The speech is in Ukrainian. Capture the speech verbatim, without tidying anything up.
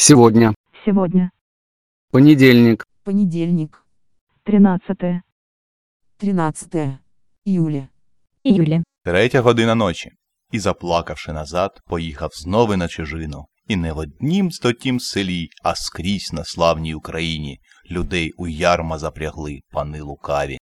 Сегодня. Сегодня. Понедельник. Понедельник. Тринадцатое. тринадцатое июля. Июля. Третя година ночі. І, заплакавши назад, поїхав знову на чужину. І не в однім стотім селі, а скрізь на славній Україні людей у ярма запрягли пани лукаві.